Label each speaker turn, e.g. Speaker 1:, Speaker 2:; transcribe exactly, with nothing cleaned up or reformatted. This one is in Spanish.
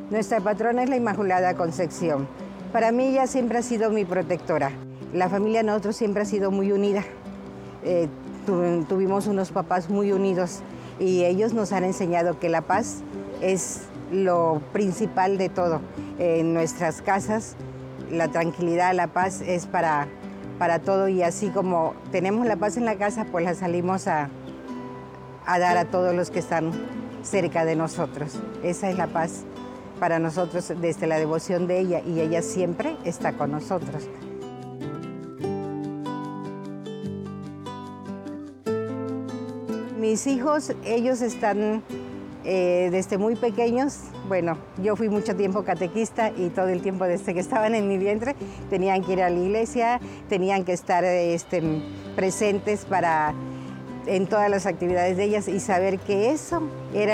Speaker 1: Nuestra patrona es la Inmaculada Concepción. Para mí ella siempre ha sido mi protectora. La familia de nosotros siempre ha sido muy unida. Eh, tu, tuvimos unos papás muy unidos y ellos nos han enseñado que la paz es lo principal de todo. En nuestras casas, la tranquilidad, la paz es para, para todo, y así como tenemos la paz en la casa, pues la salimos a, a dar a todos los que están cerca de nosotros. Esa es la paz para nosotros desde la devoción de ella, y ella siempre está con nosotros. Mis hijos, ellos están eh, desde muy pequeños. Bueno, yo fui mucho tiempo catequista y todo el tiempo desde que estaban en mi vientre tenían que ir a la iglesia, tenían que estar este, presentes para, en todas las actividades de ellas, y saber que eso era